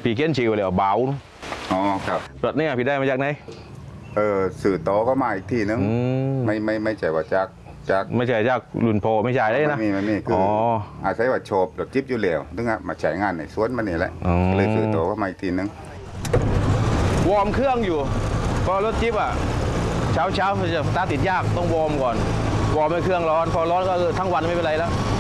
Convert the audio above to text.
พี่เขียนชื่อเลยว่าเบาอ๋อครับรถเนี่ยพี่ได้มาจากไหนสื่อโตก็มาอีกทีนึงไม่ใช่ว่าจากไม่ใช่จากรุ่นโพไม่ใช่ได้นะไม่มีคืออาศัยว่าโฉบรถจิ๊บอยู่แล้วถึงมาใช้งานในสวนมันนี่แหละเลยสื่อโตก็มาอีกทีนึงวอร์มเครื่องอยู่พอรถจิ๊บเช้าจะสตาร์ทติดยากต้องวอร์มก่อนวอร์มให้เครื่องร้อนพอร้อนก็ทั้งวันไม่เป็นไรแล้ว